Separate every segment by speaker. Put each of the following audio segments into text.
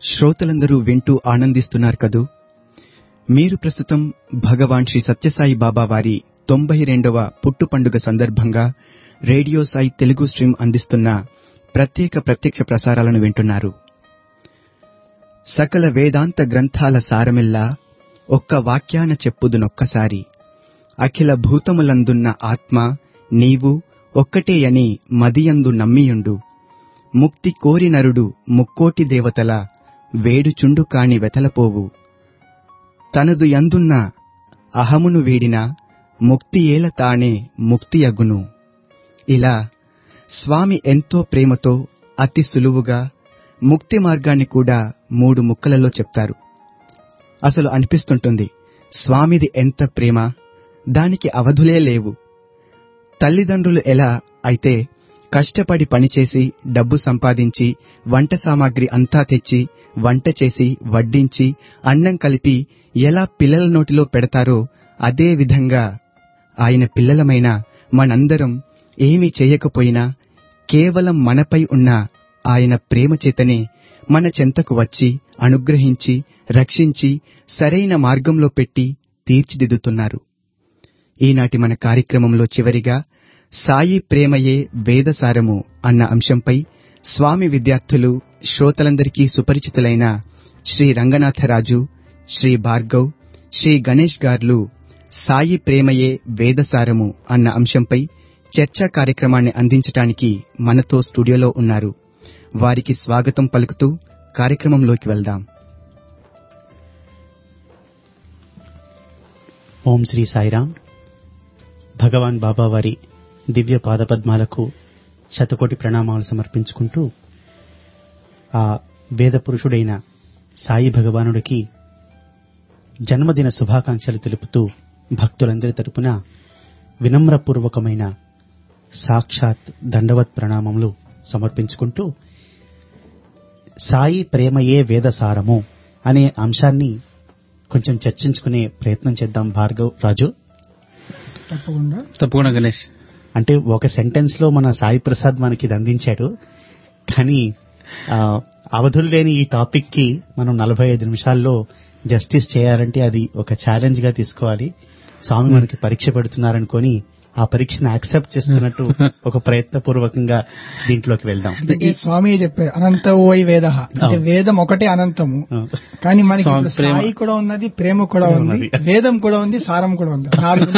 Speaker 1: శ్రోతలందరూ వింటూ ఆనందిస్తున్నారు కదూ. మీరు ప్రస్తుతం భగవాన్ శ్రీ సత్యసాయి బాబా వారి 92వ పుట్టు పండుగ సందర్భంగా రేడియో సాయి తెలుగు స్ట్రీమ్ అందిస్తున్న ప్రత్యక్ష ప్రసారాలను వింటున్నారు. సకల వేదాంత గ్రంథాల సారమిల్లా ఒక్క వాక్యాన చెప్పుదునొక్కసారి, అఖిల భూతములందున్న ఆత్మ నీవు ఒక్కటేయని మదియందు నమ్మియుండు, ముక్తి కోరి నరుడు ముక్కోటి దేవతల వేడుచుండు కాని వెతలపోవు, తనదు యందున్న అహమును వీడిన ముక్తి ఏల తానే ముక్తియగును. ఇలా స్వామి ఎంతో ప్రేమతో అతి సులువుగా ముక్తి మార్గాన్ని కూడా 3 ముక్కలలో చెప్తారు. అసలు అనిపిస్తుంటుంది, స్వామిది ఎంత ప్రేమ, దానికి అవధులే లేవు. తల్లిదండ్రులు ఎలా అయితే కష్టపడి పనిచేసి డబ్బు సంపాదించి వంట సామాగ్రి అంతా తెచ్చి వంట చేసి వడ్డించి అన్నం కలిపి ఎలా పిల్లల నోటిలో పెడతారో, అదే విధంగా ఆయన పిల్లలమైన మనందరం ఏమీ చేయకపోయినా కేవలం మనపై ఉన్న ఆయన ప్రేమ చేతనే మన చెంతకు వచ్చి అనుగ్రహించి రక్షించి సరైన మార్గంలో పెట్టి తీర్చిదిద్దుతున్నారు. ఈనాటి మన కార్యక్రమంలో చివరిగా సాయి ప్రేమయే వేదసారము అన్న అంశంపై స్వామి విద్యార్థులు శ్రోతలందరికీ సుపరిచితులైన శ్రీ రంగనాథరాజు, శ్రీ భార్గవ్, శ్రీ గణేష్ గార్లు సాయి ప్రేమయే వేదసారము అన్న అంశంపై చర్చా కార్యక్రమాన్ని అందించటానికి మనతో స్టూడియోలో ఉన్నారు. వారికి స్వాగతం పలుకుతూ కార్యక్రమంలోకి వెళ్దాం.
Speaker 2: ఓం శ్రీ సాయిరాం. భగవాన్ బాబా వారి దివ్య పాదపద్మాలకు శతకోటి ప్రణామాలు సమర్పించుకుంటూ, ఆ వేద పురుషుడైన సాయి భగవానుడికి జన్మదిన శుభాకాంక్షలు తెలుపుతూ భక్తులందరి తరపున వినమ్రపూర్వకమైన సాక్షాత్ దండవత్ ప్రణామములు సమర్పించుకుంటూ, సాయి ప్రేమయే వేదసారము అనే అంశాన్ని కొంచెం చర్చించుకునే ప్రయత్నం చేద్దాం. భార్గవ్, రాజు.
Speaker 3: తప్పకుండా గణేష్.
Speaker 2: అంటే ఒక సెంటెన్స్ లో మన సాయి ప్రసాద్ మనకి ఇది అందించాడు, కానీ అవధులు లేని ఈ టాపిక్ కి మనం 45 నిమిషాల్లో జస్టిస్ చేయాలంటే అది ఒక ఛాలెంజ్ గా తీసుకోవాలి. స్వామి మనకి పరీక్ష పెడుతున్నారనుకొని ఆ పరీక్షను యాక్సెప్ట్ చేస్తున్నట్టు ఒక ప్రయత్నపూర్వకంగా దీంట్లోకి వెళ్దాం.
Speaker 4: స్వామి చెప్పారు అనంతో వై వేద, అంటే వేదం ఒకటే అనంతము, కానీ మనకి సాయి కూడా ఉన్నది, ప్రేమ కూడా ఉంది, వేదం కూడా ఉంది, సారం కూడా ఉంది.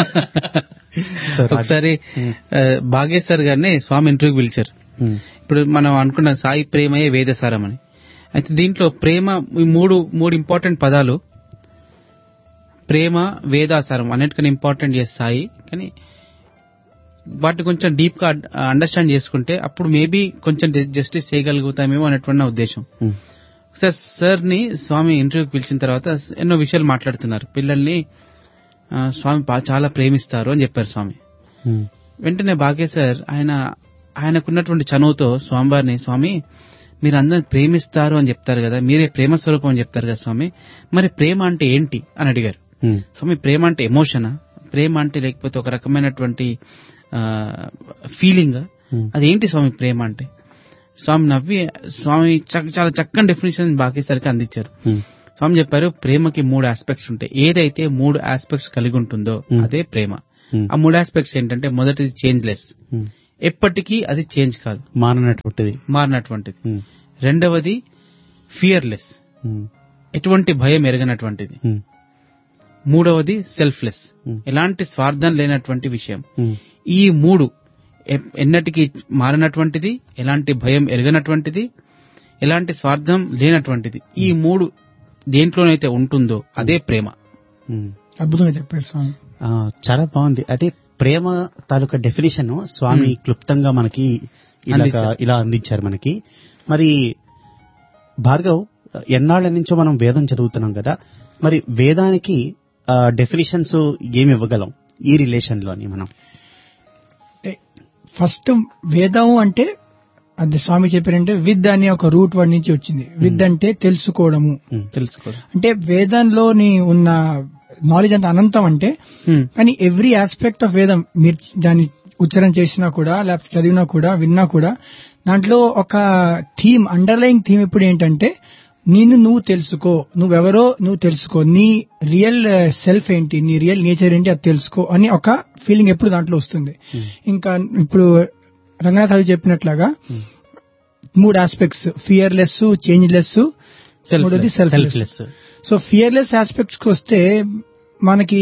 Speaker 3: ఒకసారి భాగేశ్వర్ గారిని స్వామి ఇంటర్వ్యూకి పిలిచారు. ఇప్పుడు మనం అనుకున్నాం సాయి ప్రేమయే వేదసారం అని. అయితే దీంట్లో ప్రేమ మూడు ఇంపార్టెంట్ పదాలు, ప్రేమ వేదాసారం అన్నిటికన్నా ఇంపార్టెంట్ చేసి సాయి, కానీ వాటిని కొంచెం డీప్ గా అండర్స్టాండ్ చేసుకుంటే అప్పుడు మేబీ కొంచెం జస్టిస్ చేయగలుగుతామేమో అనేటువంటి నా ఉద్దేశం. ఒకసారి సార్ ని స్వామి ఇంటర్వ్యూకి పిలిచిన తర్వాత ఎన్నో విషయాలు మాట్లాడుతున్నారు. పిల్లల్ని స్వామి చాలా ప్రేమిస్తారు అని చెప్పారు స్వామి. వెంటనే భాగ్యసార్ ఆయనకున్నటువంటి చనువుతో స్వామివారిని, స్వామి మీరు అందరిని ప్రేమిస్తారు అని చెప్తారు కదా, మీరే ప్రేమ స్వరూపం అని చెప్తారు కదా స్వామి, మరి ప్రేమ అంటే ఏంటి అని అడిగారు. స్వామి ప్రేమ అంటే ఎమోషనా, ప్రేమ అంటే లేకపోతే ఒక రకమైనటువంటి ఫీలింగ్, అదేంటి స్వామి ప్రేమ అంటే? స్వామి నవ్వి స్వామి చాలా చక్కని డెఫినేషన్ భాగ్యసారికి అందించారు. స్వామి చెప్పారు, ప్రేమకి 3 ఆస్పెక్ట్స్ ఉంటాయి. ఏదైతే 3 ఆస్పెక్ట్స్ కలిగి ఉంటుందో అదే ప్రేమ. ఆ 3 ఆస్పెక్ట్స్ ఏంటంటే, మొదటిది చేంజ్లెస్, ఎప్పటికీ అది చేంజ్ కాదు, మారినటువంటిది. రెండవది ఫియర్లెస్, ఎటువంటి భయం ఎరగనటువంటిది. మూడవది సెల్ఫ్లెస్, ఎలాంటి స్వార్థం లేనటువంటి విషయం. ఈ 3 ఎన్నటికీ మారినటువంటిది, ఎలాంటి భయం ఎరగనటువంటిది, ఎలాంటి స్వార్థం లేనటువంటిది. ఈ 3 దేంట్లోనైతే ఉంటుందో అదే ప్రేమ.
Speaker 4: అద్భుతంగా చెప్పారు స్వామి.
Speaker 2: చాలా బాగుంది. అదే ప్రేమ తాలూకా డెఫినేషన్ స్వామి క్లుప్తంగా మనకి ఇలా అందించారు మనకి. మరి భార్గవ్, ఎన్నాళ్ల నుంచో మనం వేదం చదువుతున్నాం కదా, మరి వేదానికి డెఫినేషన్స్ ఏమి ఇవ్వగలం ఈ రిలేషన్ లోని? మనం
Speaker 4: ఫస్ట్ వేదం అంటే అది స్వామి చెప్పారంటే విద్ అనే ఒక రూట్ వర్డ్ నుంచి వచ్చింది. విద్ అంటే తెలుసుకోవడము. అంటే వేదంలోని ఉన్న నాలెడ్జ్ అంత అనంతం అంటే, కానీ ఎవ్రీ ఆస్పెక్ట్ ఆఫ్ వేదం మీరు దాన్ని ఉచ్చారణ చేసినా కూడా, లేకపోతే చదివినా కూడా, విన్నా కూడా, దాంట్లో ఒక థీమ్, అండర్లయింగ్ థీమ్ ఇప్పుడు ఏంటంటే నిన్ను నువ్వు తెలుసుకో, నువ్వెవరో నువ్వు తెలుసుకో, నీ రియల్ సెల్ఫ్ ఏంటి, నీ రియల్ నేచర్ ఏంటి అది తెలుసుకో అని ఒక ఫీలింగ్ ఎప్పుడు దాంట్లో వస్తుంది. ఇంకా ఇప్పుడు రంగనాథ్ అవి చెప్పినట్లాగా 3 ఆస్పెక్ట్స్, ఫియర్లెస్, చేంజ్లెస్, మూడోది సెల్ఫ్లెస్. సో ఫియర్లెస్ ఆస్పెక్ట్స్ కి వస్తే మనకి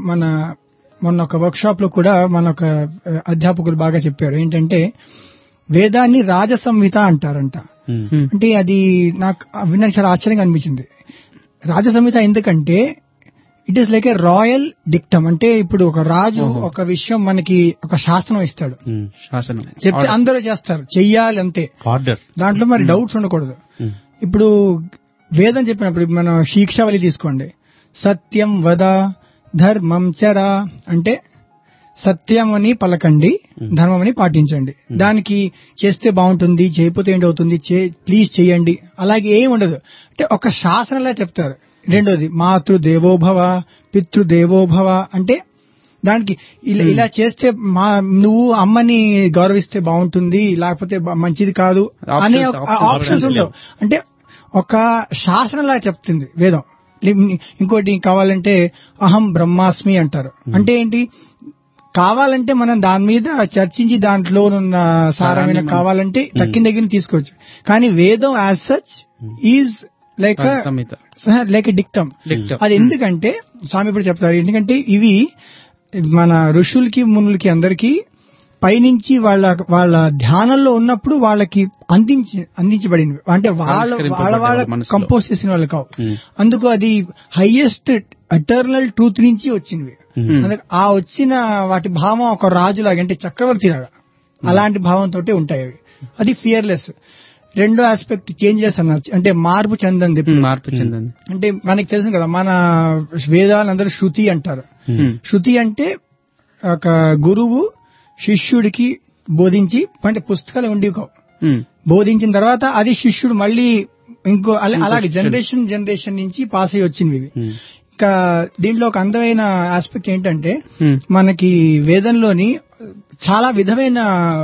Speaker 4: మొన్న ఒక వర్క్ షాప్ లో కూడా మన ఒక అధ్యాపకులు బాగా చెప్పారు ఏంటంటే వేదాన్ని రాజ సంహిత అంటారంట. అంటే అది నాకు విన్నాక చాలా ఆశ్చర్యంగా అనిపించింది. రాజ సంహిత ఎందుకంటే it is like A royal dictum. అంటే ఇప్పుడు ఒక రాజు ఒక విషయం మనకి ఒక శాసనం ఇస్తాడు,
Speaker 3: శాసనం
Speaker 4: చెప్తే అందరూ చేస్తారు, చెయ్యాలి అంతే, దాంట్లో మరి డౌట్స్ ఉండకూడదు. ఇప్పుడు వేదం చెప్పినప్పుడు మనం శిక్షావళి తీసుకోండి, సత్యం వద ధర్మం చర అంటే సత్యం అని పలకండి, ధర్మం అని పాటించండి. దానికి చేస్తే బాగుంటుంది, చేయకపోతే ఏంటవుతుంది, ప్లీజ్ చేయండి, అలాగే ఏం ఉండదు. అంటే ఒక శాసనంలా చెప్తారు. రెండోది మాతృదేవోభవ పితృదేవోభవ అంటే దానికి ఇలా చేస్తే నువ్వు అమ్మని గౌరవిస్తే బాగుంటుంది, లేకపోతే మంచిది కాదు అనే ఆప్షన్స్ ఉండవు. అంటే ఒక శాసనంలా చెప్తుంది వేదం. ఇంకోటి కావాలంటే అహం బ్రహ్మాస్మి అంటారు. అంటే ఏంటి, కావాలంటే మనం దాని మీద చర్చించి దాంట్లో ఉన్న సారమైన కావాలంటే తక్కిన దగ్గర తీసుకోవచ్చు. కానీ వేదం as such is like like dictum. అది ఎందుకంటే స్వామి ఇప్పుడు చెప్తారు, ఎందుకంటే ఇవి మన ఋషులకి మునులకి అందరికీ పైనుంచి వాళ్ళ ధ్యానంలో ఉన్నప్పుడు వాళ్ళకి అందించబడినవి. అంటే వాళ్ళ కంపోజ్ చేసిన వాళ్ళు కావు. అందుకు అది హైయెస్ట్ ఎటర్నల్ ట్రూత్ నుంచి వచ్చినవి. ఆ వచ్చిన వాటి భావం ఒక రాజులాగా అంటే చక్రవర్తి లాగా అలాంటి భావంతో ఉంటాయి అవి. అది ఫియర్లెస్. రెండో ఆస్పెక్ట్ చేంజ్లెస్ అన్నది అంటే మార్పు చెందంది. అంటే మనకి తెలుసు కదా, మన వేదాలందరూ శృతి అంటారు. శృతి అంటే ఒక గురువు శిష్యుడికి బోధించి, అంటే పుస్తకాలు ఉండి బోధించిన తర్వాత అది శిష్యుడు మళ్ళీ ఇంకో అలాగే జనరేషన్ నుంచి పాస్ అయ్యి వచ్చినవి. ఇంకా దీంట్లో ఒక అందమైన ఆస్పెక్ట్ ఏంటంటే మనకి వేదంలోని చాలా విధమైన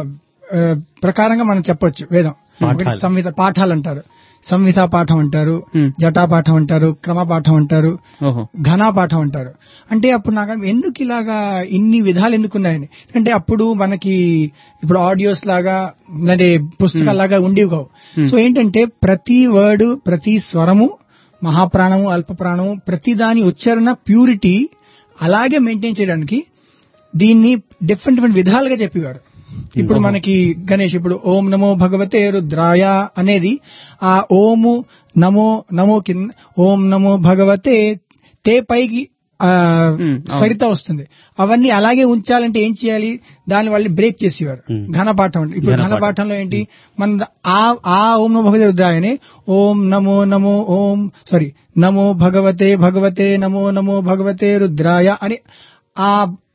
Speaker 4: ప్రకారంగా మనం చెప్పొచ్చు. వేదం సంహిత పాఠాలు అంటారు, సంహితా పాఠం అంటారు, జటా పాఠం అంటారు, క్రమ పాఠం అంటారు, ఘనా పాఠం అంటారు. అంటే అప్పుడు నాకు ఎందుకు ఇలాగా ఇన్ని విధాలు ఎందుకున్నాయని. ఎందుకంటే అప్పుడు మనకి ఇప్పుడు ఆడియోస్ లాగా అంటే పుస్తకాల్లాగా ఉండేవి కావు. సో ఏంటంటే ప్రతి వర్డ్, ప్రతి స్వరము, మహాప్రాణము, అల్ప ప్రాణము, ప్రతి దాని ఉచ్చారణ ప్యూరిటీ అలాగే మెయింటైన్ చేయడానికి దీన్ని డిఫరెంట్ విధాలుగా చెప్పేవారు. ఇప్పుడు మనకి గణేష్ ఇప్పుడు ఓం నమో భగవతే రుద్రాయ అనేది ఆ ఓము నమో కింద ఓం నమో భగవతే తే పైకి స్వరిత వస్తుంది. అవన్నీ అలాగే ఉంచాలంటే ఏం చేయాలి, దాన్ని వాళ్ళు బ్రేక్ చేసేవారు. ఘనపాఠం అంటే ఇప్పుడు ఘనపాఠంలో ఏంటి, మన ఆ ఓం నమో భగవతే రుద్రాయనే ఓం నమో భగవతే నమో భగవతే రుద్రాయ అని ఆ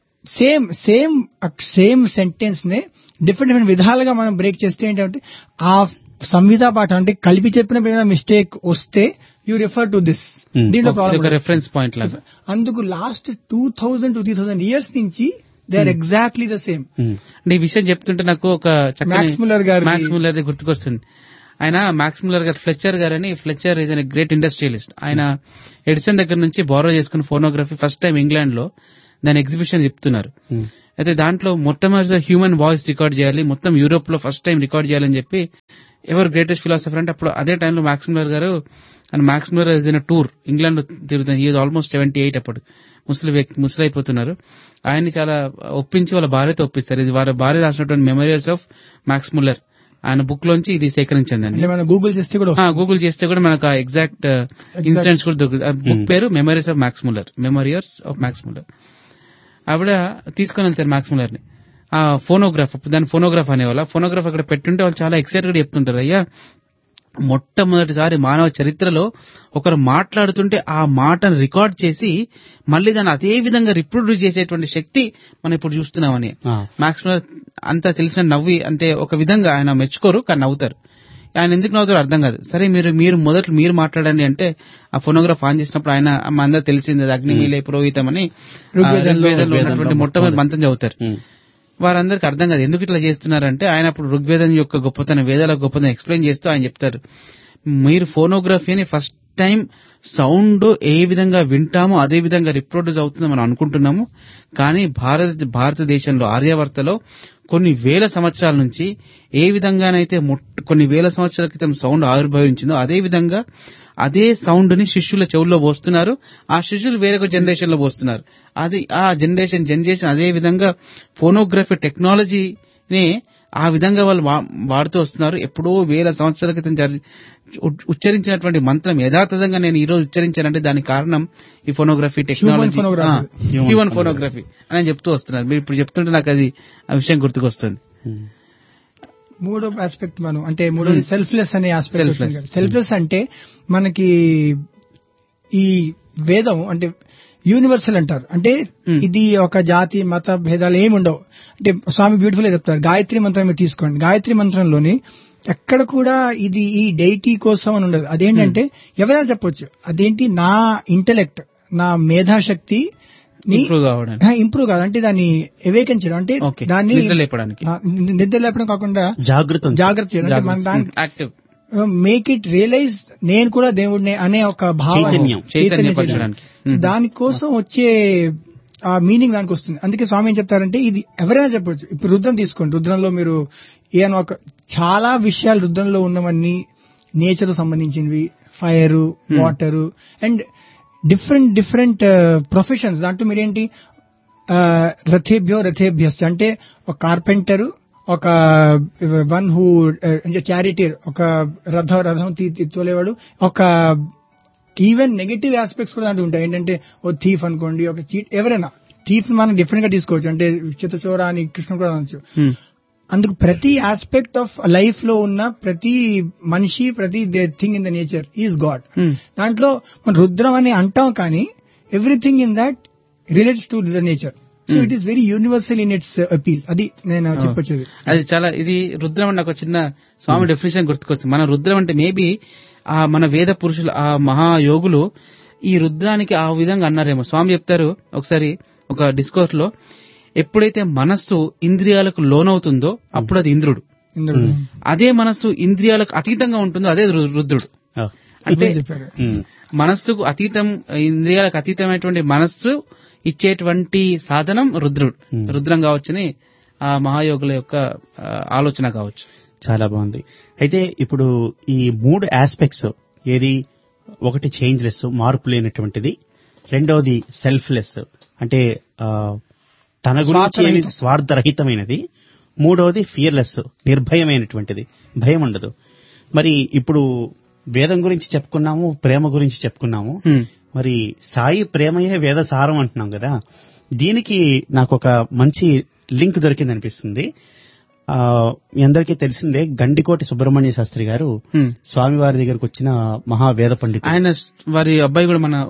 Speaker 4: సేమ్ సెంటెన్స్ నే డిఫరెంట్ విధాలుగా మనం బ్రేక్ చేస్తే ఏంటంటే ఆ సంహితా పాఠం అంటే కలిపి చెప్పిన మిస్టేక్ వస్తే యూ రిఫర్ టు దిస్, దీంట్లో ప్రాబ్లం
Speaker 3: రెఫరెన్స్ పాయింట్ లాగా.
Speaker 4: అందుకు లాస్ట్ 2000 to 3000 ఇయర్స్ నుంచి they are exactly the same.
Speaker 3: అంటే ఈ విషయం చెప్తుంటే నాకు ఒక
Speaker 4: మ్యాక్స్
Speaker 3: ముల్లర్ గుర్తుకొస్తుంది. ఆయన మ్యాక్స్ ముల్లర్ గారు, ఫ్లెచర్ గారని, ఫ్లెచర్ ఈజ్ గ్రేట్ ఇండస్ట్రియలిస్ట్. ఆయన ఎడిసన్ దగ్గర నుంచి బారో చేసుకున్న ఫోనోగ్రఫీ ఫస్ట్ టైం ఇంగ్లాండ్ లో దాని ఎగ్జిబిషన్ చెప్తున్నారు. అయితే దాంట్లో మొట్టమొదటి హ్యూమన్ వాయిస్ రికార్డ్ చేయాలి, మొత్తం యూరోప్ లో ఫస్ట్ టైం రికార్డ్ చేయాలని చెప్పి ఎవరు గ్రేటెస్ట్ ఫిలాసఫర్ అంటే అప్పుడు అదే టైంలో మ్యాక్స్ ముల్లర్ గారు, and max Muller is in tour England లో తిరుగుతారు. ఈజ్ ఆల్మోస్ట్ 78 అప్పుడు ముసలైపోతున్నారు. ఆయన్ని చాలా ఒప్పించి వాళ్ళ భార్యతో ఒప్పిస్తారు. ఇది వారి భార్య రాసినటువంటి మెమోరియల్స్ ఆఫ్ మ్యాక్స్ ముల్లర్. ఆయన బుక్ లోంచి ఇది సేకరించిందండి.
Speaker 4: గూగుల్
Speaker 3: చేస్తే కూడా మనకు ఎగ్జాక్ట్ ఇన్సిడెంట్స్ కూడా దొరుకుతుంది. బుక్ పేరు memories of maths Muller, మెమోరియర్స్ of maths Muller. ఆవిడ తీసుకొని వెళ్తారు మ్యాక్స్ ముల్లర్ ని. ఆ ఫోనోగ్రాఫ్, దాని ఫోనోగ్రాఫ్ అనేవాళ్ళ ఫోనోగ్రాఫ్ అక్కడ పెట్టుంటే వాళ్ళు చాలా ఎక్సైటెడ్ చెప్తుంటారు, అయ్యా మొట్టమొదటిసారి మానవ చరిత్రలో ఒకరు మాట్లాడుతుంటే ఆ మాటను రికార్డ్ చేసి మళ్ళీ దాన్ని అదే విధంగా రిప్రొడ్యూస్ చేసేటువంటి శక్తి మనం ఇప్పుడు చూస్తున్నామని. మ్యాక్స్ ముల్లర్ అంతా తెలిసిన నవ్వి, అంటే ఒక విధంగా ఆయన మెచ్చుకోరు కానీ నవ్వుతారు. ఆయన ఎందుకు నవ్వుతారు అర్థం కాదు. సరే మీరు మాట్లాడండి అంటే ఆ ఫోనోగ్రాఫ్ ఆన్ చేసినప్పుడు ఆయన మా అందరూ తెలిసింది అగ్నిమీలే పురోహితం అని ఋగ్వేదంలో ఉన్నటువంటి మొట్టమొదటి మంత్రం చదువుతారు. వారందరికి అర్థం కాదు ఎందుకు ఇట్లా చేస్తున్నారంటే ఆయన అప్పుడు ఋగ్వేదం యొక్క గొప్పతనం, వేదాల గొప్పతనం ఎక్స్ప్లెయిన్ చేస్తూ ఆయన చెప్తారు, మీరు ఫోనోగ్రఫీని ఫస్ట్ టైం సౌండ్ ఏ విధంగా వింటామో అదే విధంగా రిప్రొడ్యూస్ అవుతుందని మనం అనుకుంటున్నాము. కానీ భారతదేశంలో ఆర్యావర్తలో కొన్ని వేల సంవత్సరాల నుంచి ఏ విధంగానైతే కొన్ని వేల సంవత్సరాల క్రితం సౌండ్ ఆవిర్భవించిందో అదే విధంగా అదే సౌండ్ ని శిష్యుల చెవుల్లో పోస్తున్నారు. ఆ శిష్యులు వేరొక జనరేషన్ లో పోస్తున్నారు. అది ఆ జనరేషన్ అదే విధంగా ఫోనోగ్రఫీ టెక్నాలజీని ఆ విధంగా వాళ్ళు వాడుతూ వస్తున్నారు. ఎప్పుడో వేల సంవత్సరాల క్రితం ఉచ్చరించినటువంటి మంత్రం యథాతథంగా నేను ఈ రోజు ఉచ్చరించానంటే దానికి కారణం ఈ ఫోనోగ్రఫీ టెక్నాలజీ, హ్యూమన్ ఫోనోగ్రఫీ అని చెప్తూ వస్తున్నారు. మీరు ఇప్పుడు చెప్తుంటే నాకు అది ఆ విషయం గుర్తుకొస్తుంది.
Speaker 4: మూడో ఆస్పెక్ట్ మనం అంటే మూడోది సెల్ఫ్లెస్ అనే ఆస్పెక్ట్. సెల్ఫ్లెస్ అంటే మనకి ఈ వేదం అంటే యూనివర్సల్ అంటారు. అంటే ఇది ఒక జాతి మత భేదాలు ఏమి ఉండవు. అంటే స్వామి బ్యూటిఫుల్ గా చెప్తారు, గాయత్రి మంత్రం మీరు తీసుకోండి. గాయత్రి మంత్రంలోని ఎక్కడ కూడా ఇది ఈ డైటీ కోసం అని ఉండదు. అదేంటంటే ఎవరైనా చెప్పొచ్చు, అదేంటి నా ఇంటెలెక్ట్, నా మేధాశక్తి ఇంప్రూవ్ కాదు అంటే దాన్ని ఎవేకన్ చేయడం, అంటే దాన్ని నిద్ర లేపడం కాకుండా జాగ్రత్త చేయడం, అంటే మన దాన్ని మేక్ ఇట్ రియలైజ్ నేను కూడా దేవుడిని అనే ఒక చైతన్యం దానికోసం వచ్చే ఆ మీనింగ్ దానికి వస్తుంది. అందుకే స్వామి ఏం చెప్తారంటే ఇది ఎవరైనా చెప్పొచ్చు. ఇప్పుడు రుద్రం తీసుకోండి, రుద్రంలో మీరు ఏమైనా ఒక చాలా విషయాలు రుద్రంలో ఉన్నవన్నీ నేచర్ సంబంధించినవి, fire, water and different professions. దాంట్లో మీరేంటి రథేభ్యస్ అంటే ఒక కార్పెంటర్, ఒక వన్ హూ అంటే చారిటీర్, ఒక రథం తోలేవాడు, ఒక ఈవెన్ నెగటివ్ ఆస్పెక్ట్స్ కూడా దాంట్లో ఉంటాయి. ఏంటంటే ఓ థీఫ్ అనుకోండి, ఒక చీట్, ఎవరైనా థీఫ్ మనం డిఫరెంట్ గా తీసుకోవచ్చు. అంటే చిత్తచోర అని కృష్ణ కూడా అనొచ్చు. అందుకు ప్రతి ఆస్పెక్ట్ ఆఫ్ లైఫ్ లో ఉన్న ప్రతి మనిషి, ప్రతి thing in the nature is God. దాంట్లో మనం రుద్రం అని అంటాం, కానీ everything in that relates to the nature. So it is very universal in it's appeal. అది నేను చెప్పొచ్చేది.
Speaker 3: అది చాలా ఇది రుద్రం అంటే నాకు చిన్న స్వామి డెఫినేషన్ గుర్తుకొస్తుంది. మన రుద్రం అంటే మేబీ ఆ మన వేద పురుషులు, ఆ మహాయోగులు ఈ రుద్రానికి ఆ విధంగా అన్నారేమో. స్వామి చెప్తారు ఒకసారి ఒక డిస్కోర్స్ లో, ఎప్పుడైతే మనస్సు ఇంద్రియాలకు లోనవుతుందో అప్పుడు అది ఇంద్రుడు, అదే మనస్సు ఇంద్రియాలకు అతీతంగా ఉంటుందో అదే రుద్రుడు. అంటే మనస్సుకు అతీతం, ఇంద్రియాలకు అతీతమైనటువంటి మనస్సు ఇచ్చేటువంటి సాధనం రుద్రం కావచ్చని ఆ మహాయోగుల యొక్క ఆలోచన కావచ్చు.
Speaker 2: చాలా బాగుంది. అయితే ఇప్పుడు ఈ 3 ఆస్పెక్ట్స్, ఏది ఒకటి చేంజ్లెస్, మార్పు లేనటువంటిది, రెండవది సెల్ఫ్లెస్ అంటే తన గురించి స్వార్థరహితమైనది, మూడవది ఫియర్లెస్ నిర్భయమైనటువంటిది, భయం ఉండదు. మరి ఇప్పుడు వేదం గురించి చెప్పుకున్నాము, ప్రేమ గురించి చెప్పుకున్నాము. మరి సాయి ప్రేమయే వేద సారం అంటున్నాం కదా, దీనికి నాకు ఒక మంచి లింక్ దొరికింది అనిపిస్తుంది. మీ అందరికీ తెలిసిందే, గండికోటి సుబ్రహ్మణ్య శాస్త్రి గారు స్వామివారి దగ్గరకు వచ్చిన మహావేద పండితుడు.
Speaker 3: ఆయన వారి అబ్బాయి కూడా మన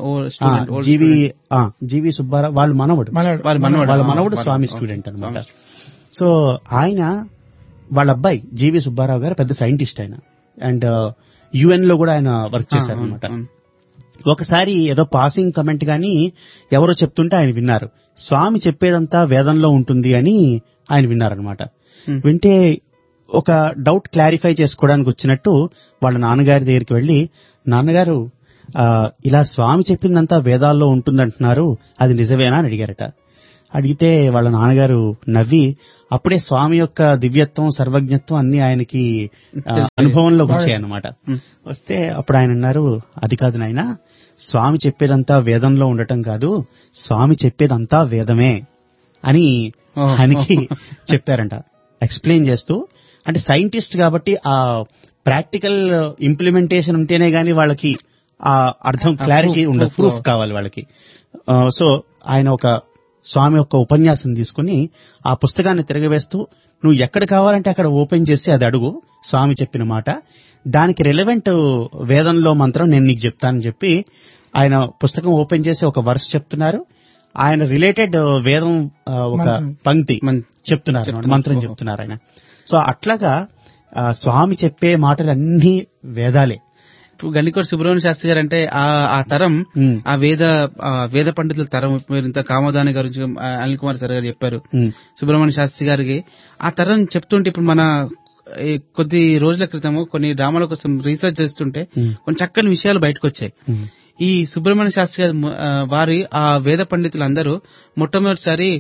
Speaker 2: జీవి సుబ్బారావు వాళ్ళ మనవడు స్వామి స్టూడెంట్ అనమాట. సో ఆయన వాళ్ళ అబ్బాయి జీవి సుబ్బారావు గారు పెద్ద సైంటిస్ట్ ఆయన, అండ్ UN లో కూడా ఆయన వర్క్ చేశారు అనమాట. ఒకసారి ఏదో పాసింగ్ కమెంట్ గాని ఎవరో చెప్తుంటే ఆయన విన్నారు, స్వామి చెప్పేదంతా వేదంలో ఉంటుంది అని ఆయన విన్నారనమాట. వింటే ఒక డౌట్ క్లారిఫై చేసుకోవడానికి వచ్చినట్టు వాళ్ళ నాన్నగారి దగ్గరికి వెళ్లి, నాన్నగారు ఇలా స్వామి చెప్పిందంతా వేదాల్లో ఉంటుందంటున్నారు, అది నిజమేనా అని అడిగారట. అడిగితే వాళ్ళ నాన్నగారు నవ్వి, అప్పుడే స్వామి యొక్క దివ్యత్వం, సర్వజ్ఞత్వం అన్ని ఆయనకి అనుభవంలోకి వచ్చాయన్నమాట. వస్తే అప్పుడు ఆయన అన్నారు, అది కాదు నాయనా, స్వామి చెప్పేదంతా వేదంలో ఉండటం కాదు, స్వామి చెప్పేదంతా వేదమే అని ఆయనకి చెప్పారంట. ఎక్స్ప్లెయిన్ చేస్తూ, అంటే సైంటిస్ట్ కాబట్టి ఆ ప్రాక్టికల్ ఇంప్లిమెంటేషన్ ఉంటేనే గానీ వాళ్ళకి ఆ అర్థం క్లారిటీ ఉండదు, ప్రూఫ్ కావాలి వాళ్ళకి. సో ఆయన ఒక స్వామి యొక్క ఉపన్యాసం తీసుకుని ఆ పుస్తకాన్ని తిరగవేస్తూ, నువ్వు ఎక్కడ కావాలంటే అక్కడ ఓపెన్ చేసి అది అడుగు, స్వామి చెప్పిన మాట, దానికి రిలవెంట్ వేదంలో మంత్రం నేను నీకు చెప్తానని చెప్పి ఆయన పుస్తకం ఓపెన్ చేసి ఒక వర్స్ చెప్తున్నారు. ఆయన రిలేటెడ్ వేదం ఒక పంక్తి చెప్తున్నారు, మంత్రం చెప్తున్నారు ఆయన. సో అట్లాగా స్వామి చెప్పే మాటలు అన్ని వేదాలే.
Speaker 3: ఇప్పుడు గండికోట సుబ్రహ్మణ్య శాస్త్రి గారు అంటే ఆ తరం, ఆ వేద పండితుల తరం. మీరు ఇంత కామోదాని గురించి అనిల్ కుమార్ సార్ గారు చెప్పారు. సుబ్రహ్మణ్య శాస్త్రి గారికి ఆ తరం చెప్తుంటే ఇప్పుడు మన కొద్ది రోజుల క్రితము కొన్ని డ్రామాల కోసం రీసెర్చ్ చేస్తుంటే కొన్ని చక్కని విషయాలు బయటకు వచ్చాయి. ఈ సుబ్రహ్మణ్య శాస్త్రి గారి వారి ఆ వేద పండితులందరూ మొట్టమొదటిసారి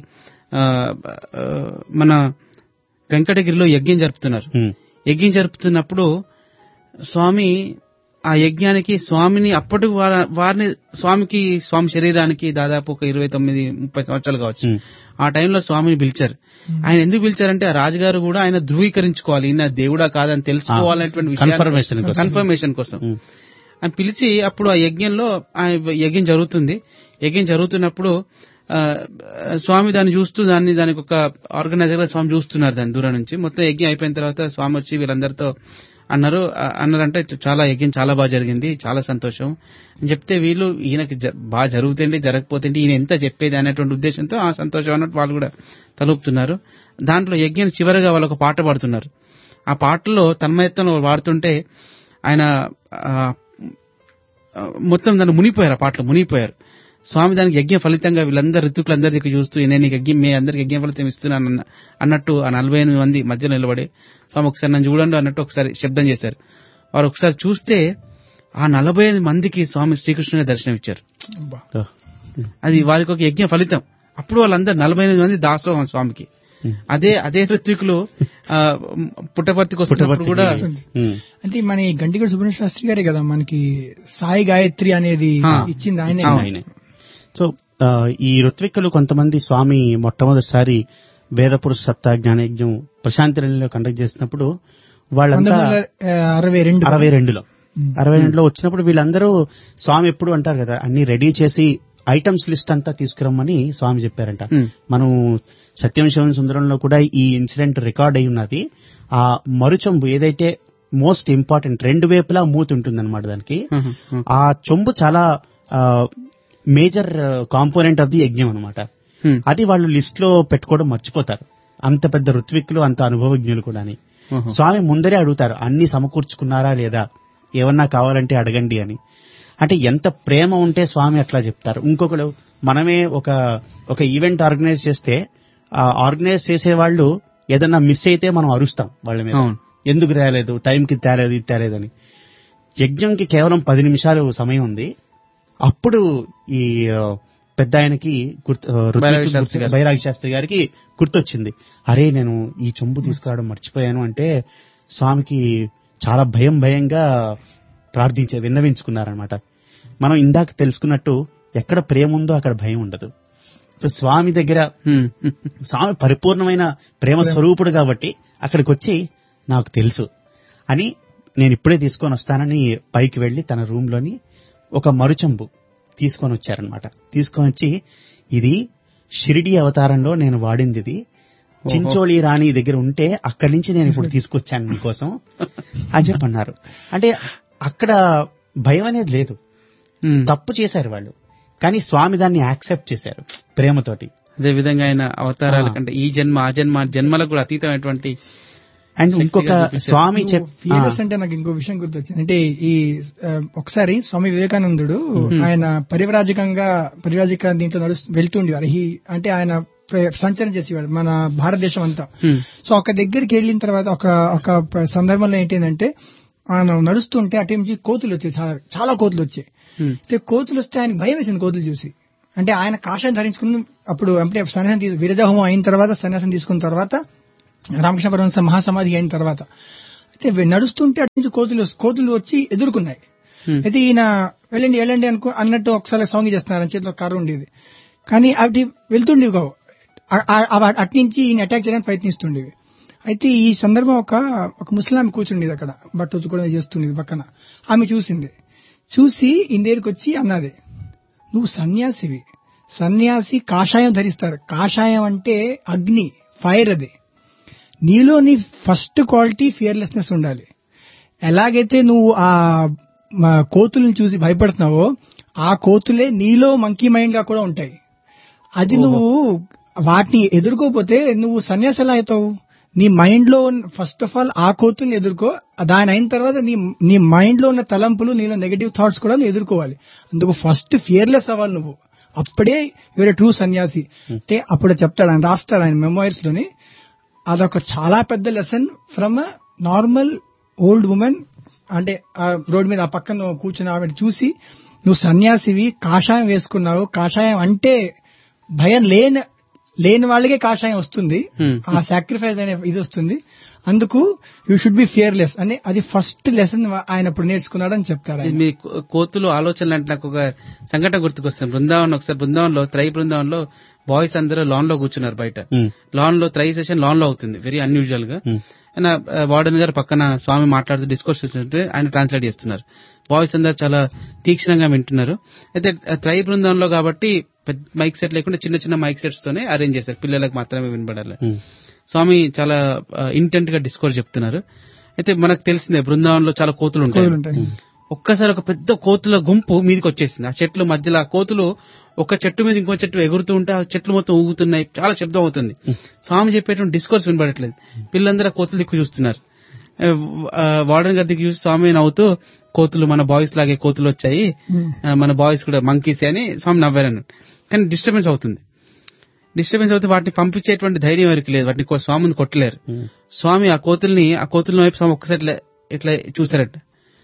Speaker 3: మన వెంకటగిరిలో యజ్ఞం జరుపుతున్నారు. యజ్ఞం జరుపుతున్నప్పుడు స్వామి ఆ యజ్ఞానికి స్వామిని అప్పటి వారిని స్వామి శరీరానికి దాదాపు ఒక 29-30 సంవత్సరాలు కావచ్చు. ఆ టైంలో స్వామిని పిలిచారు. ఆయన ఎందుకు పిలిచారంటే ఆ రాజుగారు కూడా ఆయన ధృవీకరించుకోవాలి, ఈయన దేవుడా కాదని తెలుసుకోవాలనేటువంటి కన్ఫర్మేషన్ కోసం ఆయన పిలిచి, అప్పుడు ఆ యజ్ఞంలో యజ్ఞం జరుగుతుంది. యజ్ఞం జరుగుతున్నప్పుడు స్వామి దాన్ని చూస్తూ దానికి ఒక ఆర్గనైజర్ గా స్వామి చూస్తున్నారు దాన్ని దూరం నుంచి. మొత్తం యజ్ఞం అయిపోయిన తర్వాత స్వామి వచ్చి వీళ్ళందరితో అన్నారంటే చాలా యజ్ఞం చాలా బాగా జరిగింది, చాలా సంతోషం అని చెప్తే వీళ్ళు ఈయనకి బాగా జరుగుతుంది జరగకపోతే ఈయన ఎంత చెప్పేది అనేటువంటి ఉద్దేశంతో ఆ సంతోషం అన్నట్టు వాళ్ళు కూడా తలుపుతున్నారు. దాంట్లో యజ్ఞం చివరిగా వాళ్ళు ఒక పాట పాడుతున్నారు. ఆ పాటలో తన్మయత్వం వాడుతుంటే ఆయన మొత్తం దాన్ని మునిగిపోయారు. ఆ పాటలో మునిగిపోయారు. స్వామి దానికి యజ్ఞ ఫలితంగా వీళ్ళందరూ ఋతుకులందరి దగ్గర చూస్తూ నేను యజ్ఞం మీ అందరికి యజ్ఞ ఫలితం ఇస్తున్నాను అన్నట్టు ఆ 48 మంది మధ్యలో నిలబడి స్వామి ఒకసారి నన్ను చూడండి అన్నట్టు ఒకసారి శబ్దం చేశారు. వారు ఒకసారి చూస్తే ఆ 45 మందికి స్వామి శ్రీకృష్ణుని దర్శనం ఇచ్చారు. అది వారికి ఒక యజ్ఞ ఫలితం. అప్పుడు వాళ్ళందరూ 48 మంది దాసోహం స్వామికి. అదే ఋత్వికులు పుట్టపర్తికి వస్తున్నప్పుడు కూడా
Speaker 4: అంటే మన గంటిగడ సుబ్రహ్మణ్య శాస్త్రి గారే కదా మనకి సాయి గాయత్రి అనేది ఇచ్చింది ఆయనే.
Speaker 2: సో ఈ ఋత్విక్కులు కొంతమంది స్వామి మొట్టమొదటిసారి వేదపురుష సప్తా జ్ఞానయజ్ఞం ప్రశాంతిలో కండక్ట్ చేసినప్పుడు వాళ్ళంతా 62లో వచ్చినప్పుడు వీళ్ళందరూ స్వామి ఎప్పుడు అంటారు కదా అన్ని రెడీ చేసి ఐటమ్స్ లిస్ట్ అంతా తీసుకురమ్మని స్వామి చెప్పారంట. మనం సత్యం శివం సుందరంలో కూడా ఈ ఇన్సిడెంట్ రికార్డ్ అయి ఉన్నది. ఆ మరుచొంబు ఏదైతే మోస్ట్ ఇంపార్టెంట్ 2 వైపులా మూతి ఉంటుందన్నమాట దానికి. ఆ చొంబు చాలా మేజర్ కాంపోనెంట్ ఆఫ్ ది యజ్ఞం అనమాట. అది వాళ్ళు లిస్ట్ లో పెట్టుకోవడం మర్చిపోతారు. అంత పెద్ద ఋత్విక్కులు, అంత అనుభవజ్ఞులు కూడా. స్వామి ముందరే అడుగుతారు అన్ని సమకూర్చుకున్నారా లేదా, ఏమన్నా కావాలంటే అడగండి అని. అంటే ఎంత ప్రేమ ఉంటే స్వామి అట్లా చెప్తారు. ఇంకొకరు మనమే ఒక ఈవెంట్ ఆర్గనైజ్ చేస్తే ఆ ఆర్గనైజ్ చేసే వాళ్ళు ఏదన్నా మిస్ అయితే మనం అరుస్తాం వాళ్ళ మీద, ఎందుకు తేలేదు, టైంకి తేలేదు, ఇది తేలేదని. యజ్ఞంకి కేవలం 10 నిమిషాలు సమయం ఉంది. అప్పుడు ఈ పెద్ద ఆయనకి బైరాగి శాస్త్రి గారికి గుర్తొచ్చింది, అరే నేను ఈ చెంబు తీసుకురావడం మర్చిపోయాను అంటే స్వామికి చాలా భయంగా విన్నవించుకున్నారనమాట. మనం ఇందాక తెలుసుకున్నట్టు ఎక్కడ ప్రేమ ఉందో అక్కడ భయం ఉండదు. స్వామి దగ్గర స్వామి పరిపూర్ణమైన ప్రేమ స్వరూపుడు కాబట్టి అక్కడికి వచ్చి నాకు తెలుసు అని నేను ఇప్పుడే తీసుకొని వస్తానని పైకి వెళ్లి తన రూమ్ లోని ఒక మరుచంబు తీసుకొని వచ్చారనమాట. తీసుకొని వచ్చి ఇది షిరిడి అవతారంలో నేను వాడింది, ఇది చించోళి రాణి దగ్గర ఉంటే అక్కడి నుంచి నేను ఇప్పుడు తీసుకొచ్చాను మీకోసం అని చెప్పన్నారు. అంటే అక్కడ భయం అనేది లేదు. తప్పు చేశారు వాళ్ళు, కానీ స్వామి దాన్ని యాక్సెప్ట్ చేశారు ప్రేమతోటి.
Speaker 3: అదే విధంగా ఆయన అవతారాల కంటే ఈ జన్మ ఆ జన్మలకు కూడా అతీతమైనటువంటి.
Speaker 2: అండ్ ఇంకొక స్వామి
Speaker 4: అంటే నాకు ఇంకో విషయం గుర్తొచ్చింది. అంటే ఈ ఒకసారి స్వామి వివేకానందుడు ఆయన పరివ్రాజక దీంట్లో వెళ్తుండేవారు. అంటే ఆయన సంచలనం చేసేవాడు మన భారతదేశం అంతా. సో ఒక దగ్గరికి వెళ్ళిన తర్వాత ఒక సందర్భంలో ఏంటంటే ఆయన నడుస్తుంటే అటు నుంచి కోతులు వచ్చాయి, చాలా కోతులు వచ్చాయి. కోతులు వస్తే ఆయన భయం వేసింది కోతులు చూసి. అంటే ఆయన కాషాయం ధరించుకుని అప్పుడు అంటే సన్యాసం విరజహోమం అయిన తర్వాత సన్యాసం తీసుకున్న తర్వాత రామకృష్ణ పరమహంస మహాసమాధి అయిన తర్వాత అయితే నడుస్తుంటే అటు నుంచి కోతులు వచ్చి ఎదుర్కొన్నాయి. అయితే ఈయన వెళ్ళండి అన్నట్టు ఒకసారి సాంగ్ చేస్తున్నారు, చేతిలో కర్ర ఉండేది. కానీ అవి వెళ్తుండేవి, అటు నుంచి ఈయన అటాక్ చేయడానికి ప్రయత్నిస్తుండేవి. అయితే ఈ సందర్భం ఒక ముస్లాం కూర్చుండేది అక్కడ, బట్ట ఉతుకోవడం చేస్తుండేది పక్కన. ఆమె చూసి ఈయన దగ్గరికి వచ్చి అన్నది, నువ్వు సన్యాసివి, సన్యాసి కాషాయం ధరిస్తాడు, కాషాయం అంటే అగ్ని, ఫైర్. అది నీలో నీ ఫస్ట్ క్వాలిటీ ఫియర్లెస్నెస్ ఉండాలి. ఎలాగైతే నువ్వు ఆ కోతులను చూసి భయపడుతున్నావో ఆ కోతులే నీలో మంకీ మైండ్ గా కూడా ఉంటాయి. అది నువ్వు వాటిని ఎదుర్కోపోతే నువ్వు సన్యాసి ఎలా అవుతావు? నీ మైండ్ లో ఫస్ట్ ఆఫ్ ఆల్ ఆ కోతుల్ని ఎదుర్కో, దాని అయిన తర్వాత నీ మైండ్ లో ఉన్న తలంపులు, నీలో నెగటివ్ థాట్స్ కూడా నువ్వు ఎదుర్కోవాలి. అందుకు ఫస్ట్ ఫియర్లెస్ అవ్వాలి నువ్వు, అప్పుడే యువర్ ట్రూ సన్యాసి. అంటే అప్పుడు చెప్తాడు ఆయన, రాస్తాడు ఆయన మెమోయిర్స్ లోని. అదొక చాలా పెద్ద lesson from normal old women అంటే ఆ రోడ్ మీద ఆ పక్కన కూర్చున్న ఆవిడ చూసి నువ్వు సన్యాసివి, కాషాయం వేసుకున్నావు, కాషాయం అంటే భయం లేని వాళ్ళకే కాషాయం వస్తుంది, ఆ సాక్రిఫైస్ అనే ఇది వస్తుంది, అందుకు యూ షుడ్ బి ఫియర్లెస్ అని అది ఫస్ట్ లెసన్ ఆయన ఇప్పుడు నేర్చుకున్నాడని చెప్తారు.
Speaker 3: మీ కోతులు ఆలోచనలు అంటే నాకు ఒక సంఘటన గుర్తుకొస్తుంది. ఒకసారి బృందావనంలో బృందావనంలో బాయ్స్ అందరూ లాన్ లో కూర్చున్నారు. బయట లాన్ లో సెషన్ లాన్ లో అవుతుంది, వెరీ అన్యూజువల్ గా. ఆయన వార్డెన్ గారు పక్కన స్వామి మాట్లాడుతూ డిస్కోర్స్ చేస్తుంటే ఆయన ట్రాన్స్లేట్ చేస్తున్నారు. బాయ్స్ అందరు చాలా తీక్షణంగా వింటున్నారు. అయితే బృందావనంలో కాబట్టి పెద్ద మైక్ సెట్ లేకుండా చిన్న చిన్న మైక్ సెట్స్ తోనే అరేంజ్ చేశారు, పిల్లలకు మాత్రమే వినబడాలి. స్వామి చాలా ఇంటెంట్ గా డిస్కోర్స్ చెప్తున్నారు. అయితే మనకు తెలిసిందే బృందావనంలో చాలా కోతులు ఉంటాయి. ఒక్కసారి ఒక పెద్ద కోతుల గుంపు మీదకి వచ్చేసింది. ఆ చెట్ల మధ్యలో ఆ కోతులు ఒక చెట్టు మీద ఇంకో చెట్టు ఎగురుతూ ఉంటే ఆ చెట్లు మొత్తం ఊగుతున్నాయి, చాలా శబ్దం అవుతుంది. స్వామి చెప్పేటువంటి డిస్కోర్స్ వినబడట్లేదు. పిల్లలందరూ ఆ కోతుల దిక్కు చూస్తున్నారు. వార్డెన్ గారి దిక్కు చూసి స్వామి నవ్వుతూ, కోతులు మన బాయ్స్ లాగే కోతులు వచ్చాయి, మన బాయ్స్ కూడా మంకీసే అని స్వామి నవ్వారన్నాడు. కానీ డిస్టర్బెన్స్ అవుతుంది. డిస్టర్బెన్స్ అవుతే వాటిని పంపించేటువంటి ధైర్యం ఎవరికి లేదు, వాటిని స్వామిని కొట్టలేరు. స్వామి ఆ కోతుల వైపు స్వామి ఒక్కసారి ఇట్లా చూసారట.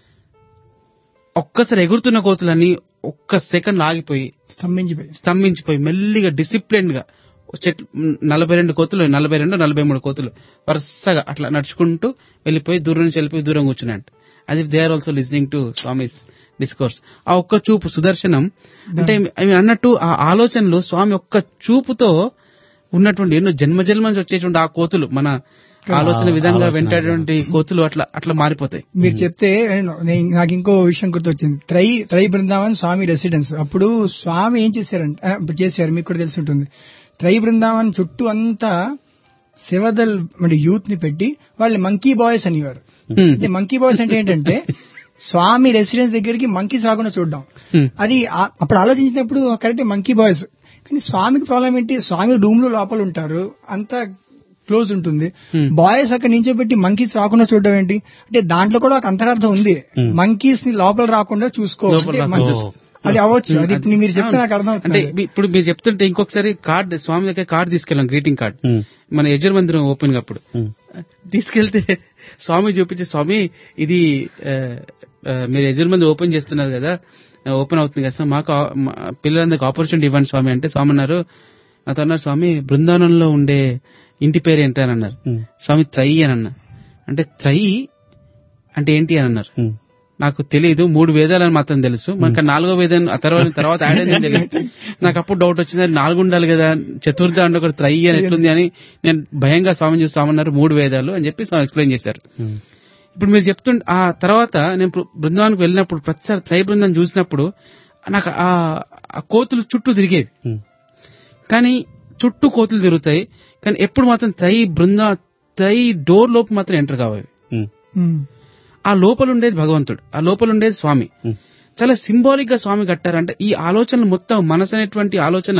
Speaker 3: ఒక్కసారి ఎగురుతున్న కోతులన్నీ ఒక్క సెకండ్ ఆగిపోయి స్తంభించిపోయి మెల్లిగా డిసిప్లిన్ గా చెట్లు 42 కోతులు 43 కోతులు వరుసగా అట్లా నడుచుకుంటూ వెళ్ళిపోయి దూరం కూర్చున్నాయంట. అది they are also listening to Swami's discourse. ఆ ఒక్క చూపు సుదర్శనం అంటే అన్నట్టు ఆ ఆలోచనలు స్వామి ఒక్క చూపుతో ఉన్నటువంటి ఎన్నో జన్మ నుంచి వచ్చేటువంటి ఆ కోతులు మన ఆలోచన విధంగా వెంటటువంటి కోతులు అట్లా మారిపోతాయి.
Speaker 4: మీరు చెప్తే నాకు ఇంకో విషయం గుర్తొచ్చింది. త్రై బృందావన్ స్వామి రెసిడెన్స్. అప్పుడు స్వామి ఏం చేశారు మీకు కూడా తెలిసి ఉంటుంది. త్రై బృందావన్ చుట్టూ అంతా సేవదల్ యూత్ ని పెట్టి వాళ్ళు మంకీ బాయ్స్ అనేవారు. అంటే మంకీ బాయ్స్ అంటే ఏంటంటే స్వామి రెసిడెన్స్ దగ్గరికి మంకీస్ రాకుండా చూడడం. అది అప్పుడు ఆలోచించినప్పుడు కరెక్ట్ మంకీ బాయ్స్. కానీ స్వామికి ప్రాబ్లం ఏంటి, స్వామి రూమ్ లో లోపల ఉంటారు, అంతా క్లోజ్ ఉంటుంది. బాయ్స్ అక్కడ నించోబెట్టి మంకీస్ రాకుండా చూడడం ఏంటి అంటే దాంట్లో కూడా ఒక అంతరార్థం ఉంది. మంకీస్ ని లోపల రాకుండా చూసుకోవాలి, అది అవ్వచ్చు. అది మీరు చెప్తే నాకు అర్థం
Speaker 3: అంటే ఇప్పుడు మీరు చెప్తుంటే ఇంకొకసారి కార్డ్ స్వామి దగ్గర కార్డు తీసుకెళ్ళాం, గ్రీటింగ్ కార్డ్ మన యజుర్ మందిరం ఓపెన్ గా అప్పుడు తీసుకెళ్తే స్వామి చూపించి, స్వామి ఇది మీరు యజుర్ మందిరం ఓపెన్ చేస్తున్నారు కదా, ఓపెన్ అవుతుంది కదా, మాకు పిల్లలందరికి ఆపర్చునిటీ ఇవ్వండి స్వామి అంటే స్వామి అన్నారు, నాతో అన్నారు, స్వామి బృందావనంలో ఉండే ఇంటి పేరు ఏంటి అని అన్నారు. స్వామి త్రై అని అన్నా. అంటే త్రై అంటే ఏంటి అని అన్నారు. నాకు తెలియదు, 3 వేదాలని మాత్రం తెలుసు, మనకు 4వ వేదం ఆ తర్వాత యాడ్ అయిందని తెలియదు. నాకు అప్పుడు డౌట్ వచ్చింది, 4 ఉండాలి కదా, చతుర్థ అంటే ఒకటి త్రై అని ఎట్లుంది అని నేను భయంగా స్వామిని చూసి స్వామన్నారు 3 వేదాలు అని చెప్పి స్వామి ఎక్స్ప్లెయిన్ చేశారు. ఇప్పుడు మీరు చెప్తుంటే ఆ తర్వాత నేను బృందావనానికి వెళ్ళినప్పుడు ప్రతిసారి త్రై బృందం చూసినప్పుడు నాకు ఆ కోతులు చుట్టూ తిరిగేవి. కానీ చుట్టూ కోతులు తిరుగుతాయి, కానీ ఎప్పుడు మాత్రం త్రై డోర్ లోపు మాత్రం ఎంటర్ కావాలి. ఆ లోపల ఉండేది భగవంతుడు, ఆ లోపల ఉండేది స్వామి. చాలా సింబాలిక్ గా స్వామి కట్టారంటే ఈ ఆలోచనలు మొత్తం మనసు అనేటువంటి ఆలోచన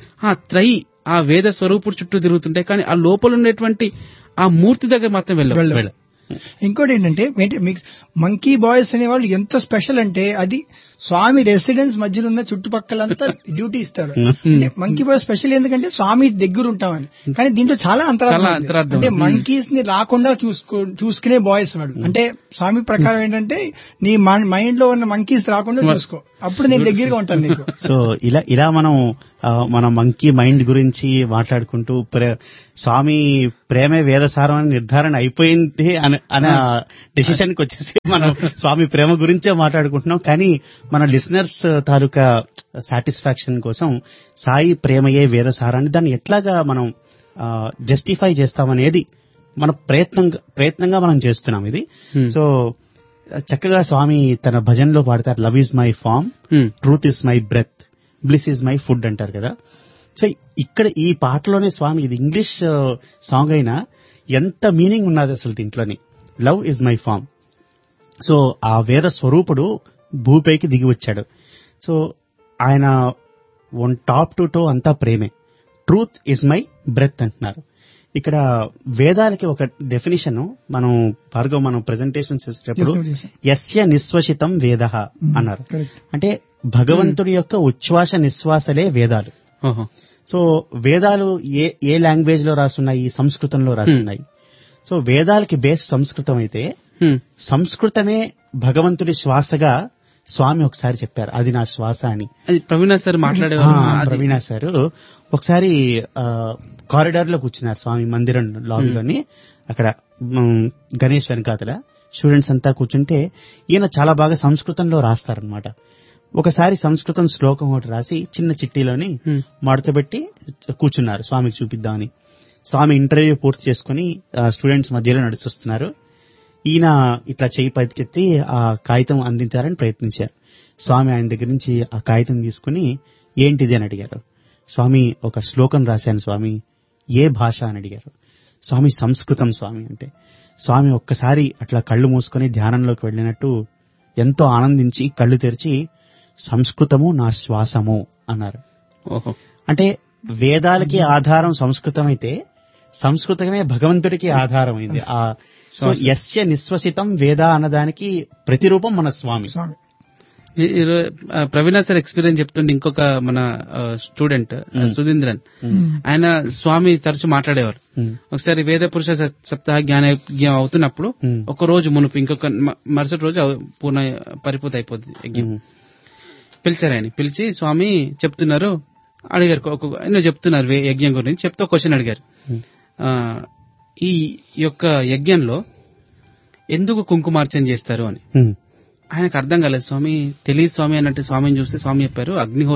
Speaker 3: ఆ వేద స్వరూపుడు చుట్టూ తిరుగుతుంటాయి, కానీ ఆ లోపల ఉండేటువంటి ఆ మూర్తి దగ్గర మాత్రం వెళ్ళ.
Speaker 4: ఇంకోటి ఏంటంటే మీకు మంకీ బాయ్స్ అనే వాళ్ళు ఎంత స్పెషల్ అంటే అది స్వామి రెసిడెన్స్ మధ్యలో ఉన్న చుట్టుపక్కలంతా డ్యూటీ ఇస్తారు. అంటే మంకీ బాయ్స్ స్పెషల్ ఎందుకంటే స్వామి దగ్గర ఉంటామని. కానీ దీంట్లో చాలా అంతరార్థం. అంటే మంకీస్ ని రాకుండా చూసుకునే బాయ్స్ వాళ్ళు. అంటే స్వామి ప్రకారం ఏంటంటే నీ మైండ్ లో ఉన్న మంకీస్ రాకుండా చూసుకో, అప్పుడు నేను దగ్గరగా ఉంటాను నీకు.
Speaker 2: సో ఇలా మనం మన మంకీ మైండ్ గురించి మాట్లాడుకుంటూ స్వామి ప్రేమే వేదసారం అని నిర్ధారణ అయిపోయింది అనే డెసిషన్ కి వచ్చేసి మనం స్వామి ప్రేమ గురించే మాట్లాడుకుంటున్నాం. కానీ మన లిసనర్స్ తాలూకా సాటిస్ఫాక్షన్ కోసం సాయి ప్రేమయే వేదసారాన్ని దాన్ని ఎట్లాగా మనం జస్టిఫై చేస్తామనేది మన ప్రయత్నంగా మనం చేస్తున్నాం ఇది. సో చక్కగా స్వామి తన భజనలో పాడతారు, love is my farm, truth is my breath, bliss is my food అంటారు కదా. సో ఇక్కడ ఈ పాటలోనే స్వామి, ఇది ఇంగ్లీష్ సాంగ్ అయినా ఎంత మీనింగ్ ఉన్నది అసలు దీంట్లోని. Love is my farm. So ఆ వేద స్వరూపుడు భూపైకి దిగి వచ్చాడు. సో ఆయన టాప్ టు టో అంతా ప్రేమే. ట్రూత్ ఈజ్ మై బ్రెత్ అంటున్నారు. ఇక్కడ వేదాలకి ఒక డెఫినిషన్ మనం ప్రెజెంటేషన్స్ చేసేటప్పుడు యస్య నిశ్వసితం వేద అన్నారు. అంటే భగవంతుడి యొక్క ఉచ్ఛ్వాస నిశ్వాసలే వేదాలు. సో వేదాలు ఏ లాంగ్వేజ్ లో రాస్తున్నాయి? సంస్కృతంలో రాస్తున్నాయి. సో వేదాలకి బేస్ సంస్కృతం అయితే సంస్కృతమే భగవంతుడి శ్వాసగా స్వామి ఒకసారి చెప్పారు, అది నా శ్వాస అని.
Speaker 3: అది ప్రవీణ సార్ మాట్లాడేవారు.
Speaker 2: ప్రవీణ సార్ ఒకసారి కారిడార్ లో కూర్చున్నారు స్వామి మందిరం లాబీలోని, అక్కడ గణేష్ వెనకాతల స్టూడెంట్స్ అంతా కూర్చుంటే ఈయన చాలా బాగా సంస్కృతంలో రాస్తారనమాట. ఒకసారి సంస్కృతం శ్లోకం ఒకటి రాసి చిన్న చిట్టీలోని మడతబెట్టి కూర్చున్నారు స్వామికి చూపిద్దామని. స్వామి ఇంటర్వ్యూ పూర్తి చేసుకుని స్టూడెంట్స్ మధ్యలో నడుచొస్తున్నారు. ఈయన ఇట్లా చేయి పైకెత్తి ఆ కాగితం అందించాలని ప్రయత్నించారు. స్వామి ఆయన దగ్గర నుంచి ఆ కాగితం తీసుకుని ఏంటిది అని అడిగారు. స్వామి ఒక శ్లోకం రాశాను స్వామి, ఏ భాష అని అడిగారు. స్వామి సంస్కృతం స్వామి అంటే, స్వామి ఒక్కసారి అట్లా కళ్ళు మూసుకొని ధ్యానంలోకి వెళ్ళినట్టు ఎంతో ఆనందించి కళ్ళు తెరిచి సంస్కృతము నా శ్వాసము అన్నారు. అంటే వేదాలకి ఆధారం సంస్కృతం అయితే సంస్కృతమే భగవంతుడికి ఆధారమైంది. సో యస్య నిశ్వసితం వేద అన్నదానికి ప్రతిరూపం మన స్వామి.
Speaker 3: ప్రవీణ సార్ ఎక్స్పీరియన్స్ చెప్తుంటే ఇంకొక మన స్టూడెంట్ సుధీంద్రన్, ఆయన స్వామి తరచు మాట్లాడేవారు. ఒకసారి వేద పురుష సప్తాహ జ్ఞానయజ్ఞం అవుతున్నప్పుడు ఒక రోజు మునుపు ఇంకొక మరుసటి రోజు పూర్ణ పరిపూర్తి అయిపోతుంది యజ్ఞం. పిలిచారు ఆయన, పిలిచి స్వామి చెప్తున్నారు, అడిగారు చెప్తున్నారు యజ్ఞం గురించి చెప్తే క్వశ్చన్ అడిగారు, ఈ యొక్క యజ్ఞంలో ఎందుకు కుంకుమార్చన చేస్తారు అని. ఆయనకు అర్థం కాలేదు. స్వామి తెలియదు స్వామి అన్నట్టు స్వామిని చూస్తే స్వామి చెప్పారు,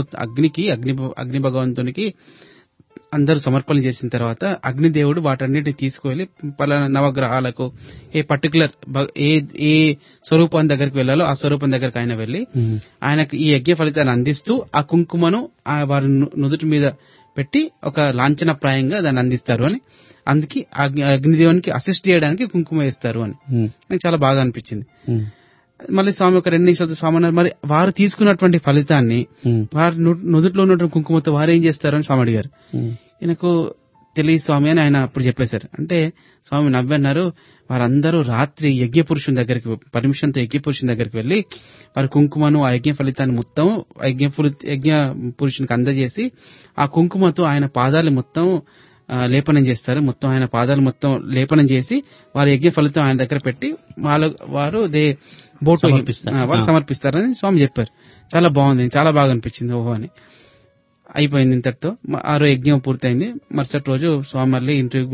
Speaker 3: అగ్ని భగవంతునికి అందరూ సమర్పణ చేసిన తర్వాత అగ్నిదేవుడు వాటన్నిటిని తీసుకువెళ్లి పలానా నవగ్రహాలకు ఏ పర్టికులర్ ఏ స్వరూపం దగ్గరికి వెళ్లాలో ఆ స్వరూపం దగ్గరకు ఆయన వెళ్లి ఆయనకు ఈ యజ్ఞ ఫలితాన్ని అందిస్తూ ఆ కుంకుమను వారి నుదుటి మీద పెట్టి ఒక లాంఛనప్రాయంగా దాన్ని అందిస్తారు అని, అందుకే అగ్నిదేవునికి అసిస్ట్ చేయడానికి కుంకుమ వేస్తారు అని నాకు చాలా బాగా అనిపించింది. మళ్ళీ స్వామి ఒక 2 నిమిషాలతో స్వామి అన్నారు, మరి వారు తీసుకున్నటువంటి ఫలితాన్ని వారి నుదుట్లో ఉన్నటువంటి కుంకుమతో వారు ఏం చేస్తారు అని స్వామి అడిగారు. ఈయనకు తెలియదు స్వామి అని ఆయన అప్పుడు చెప్పేశారు. అంటే స్వామి నవ్వన్నారు, వారందరూ రాత్రి యజ్ఞ పురుషుని దగ్గరికి పర్మిషన్తో యజ్ఞ పురుషుని దగ్గరికి వెళ్లి వారి కుంకుమను ఆ యజ్ఞ ఫలితాన్ని మొత్తం యజ్ఞ పురుషునికి అందజేసి ఆ కుంకుమతో ఆయన పాదాలు మొత్తం లేపనం చేస్తారు. మొత్తం ఆయన పాదాలు మొత్తం లేపనం చేసి వారి యజ్ఞ ఫలితం ఆయన దగ్గర పెట్టి వారు బోటు వాళ్ళు సమర్పిస్తారని స్వామి చెప్పారు. చాలా బాగుంది, చాలా బాగా అనిపించింది. ఓహో అని అయిపోయింది. ఇంతటితో ఆరో యజ్ఞం పూర్తయింది. మరుసటి రోజు స్వామి మళ్ళీ ఇంటర్వ్యూకి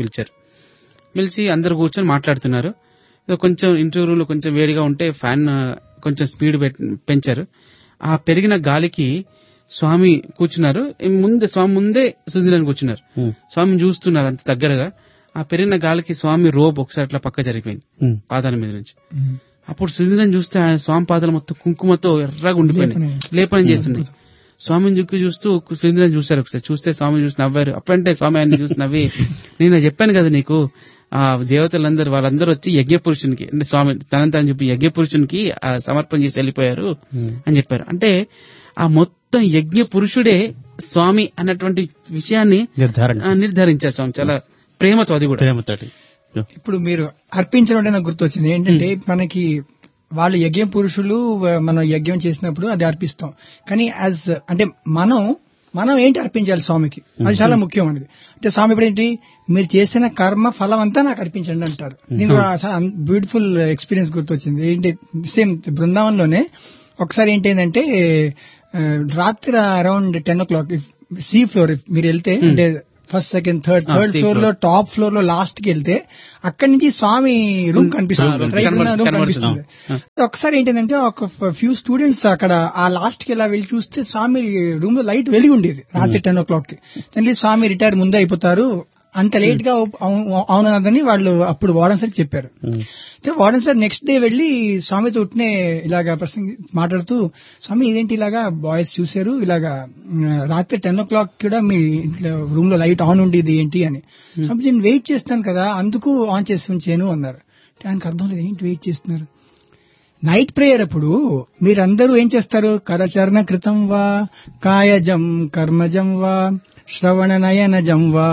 Speaker 3: పిలిచి అందరు కూర్చొని మాట్లాడుతున్నారు. కొంచెం ఇంటర్వ్యూ రూమ్ లో కొంచెం వేడిగా ఉంటే ఫ్యాన్ కొంచెం స్పీడ్ పెంచారు. ఆ పెరిగిన గాలికి స్వామి కూర్చున్నారు. స్వామి ముందే సుధీరని కూర్చున్నారు. స్వామిని చూస్తున్నారు అంత దగ్గరగా. ఆ పెరిగిన గాలికి స్వామి రోబ్ ఒకసారి అట్లా పక్క జరిగిపోయింది పాదాల మీద నుంచి. అప్పుడు సుధీరని చూస్తే ఆయన స్వామి పాదాలు మొత్తం కుంకుమతో ఎర్రగా ఉండిపోయినాయి, లేపనం చేస్తున్నాయి. స్వామిని చుక్కి చూస్తూ సుధీరని చూశారు. ఒకసారి చూస్తే స్వామిని చూసి నవ్వారు. అప్పుడంటే స్వామి ఆయన చూసి నవ్వి, నేను చెప్పాను కదా నీకు, ఆ దేవతలందరూ వాళ్ళందరూ వచ్చి యజ్ఞ పురుషునికి అంటే స్వామి తనంతా చెప్పి యజ్ఞ పురుషునికి సమర్పణ చేసి వెళ్ళిపోయారు అని చెప్పారు. అంటే ఆ మొత్తం యజ్ఞ పురుషుడే స్వామి అన్నటువంటి విషయాన్ని నిర్ధారించారు స్వామి చాలా ప్రేమతో. అది కూడా ప్రేమతోటి.
Speaker 4: ఇప్పుడు మీరు అర్పించడం అంటే నాకు గుర్తొచ్చింది ఏంటంటే, మనకి వాళ్ళు యజ్ఞ పురుషులు మనం యజ్ఞం చేసినప్పుడు అది అర్పిస్తాం. కానీ అంటే మనం ఏంటి అర్పించాలి స్వామికి, అది చాలా ముఖ్యం అనేది. అంటే స్వామి ఇప్పుడు ఏంటి, మీరు చేసిన కర్మ ఫలం అంతా నాకు అర్పించండి అంటారు. దీనికి చాలా బ్యూటిఫుల్ ఎక్స్పీరియన్స్ గుర్తొచ్చింది. ఏంటి, సేమ్ బృందావనంలోనే ఒకసారి ఏంటంటే రాత్రి అరౌండ్ 10 o'clock సీ ఫ్లోర్ మీరు వెళ్తే, అంటే ఫస్ట్ సెకండ్ థర్డ్ ఫ్లోర్ లో టాప్ ఫ్లోర్ లో లాస్ట్ కి వెళ్తే అక్కడి నుంచి స్వామి రూమ్ కనిపిస్తుంది. ఒకసారి ఏంటంటే ఒక ఫ్యూ స్టూడెంట్స్ అక్కడ ఆ లాస్ట్ కి ఇలా వెళ్ళి చూస్తే స్వామి రూమ్ లో లైట్ వెలిగి ఉండేది రాత్రి 10 o'clock కి. స్వామి రిటైర్ ముందే అయిపోతారు, అంత లేట్ గా అవునదని వాళ్ళు అప్పుడు వార్డెన్ సార్ చెప్పారు. వార్డెన్ సార్ నెక్స్ట్ డే వెళ్లి స్వామితో ఉట్నే ఇలాగా మాట్లాడుతూ, స్వామి ఇదేంటి ఇలాగా బాయ్స్ చూశారు, ఇలాగా రాత్రి 10 o'clock కూడా మీ రూమ్ లో లైట్ ఆన్ ఉండేది ఏంటి అని. స్వామి నేను వెయిట్ చేస్తాను కదా అందుకు ఆన్ చేసి ఉంచాను అన్నారు. ఆయనకు అర్థం లేదు, ఏంటి వెయిట్ చేస్తున్నారు. నైట్ ప్రేయర్ అప్పుడు మీరందరూ ఏం చేస్తారు, కరచరణ కృతం వా కాయజం కర్మజం వా శ్రవణ నయనజం వా